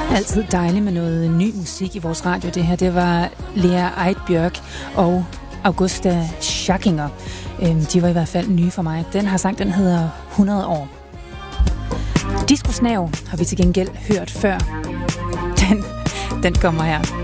Altid dejligt med noget ny musik i vores radio. Det her, det var Lea Eidbjørk og Augusta Schackinger. De var i hvert fald nye for mig. Den her sang, den hedder 100 år. Disco Snav har vi til gengæld hørt før. Den kommer her.